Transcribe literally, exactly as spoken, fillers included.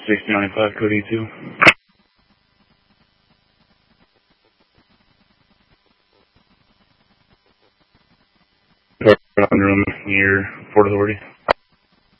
sixty ninety-five, code E two. Room near Port Authority.